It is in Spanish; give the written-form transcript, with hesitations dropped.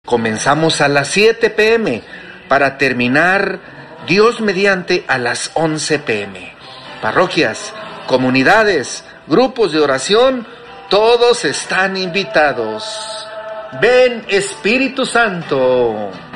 Comenzamos a las 7 p.m. para terminar, Dios mediante, a las 11 p.m. Parroquias, comunidades, grupos de oración, todos están invitados. Ven, Espíritu Santo.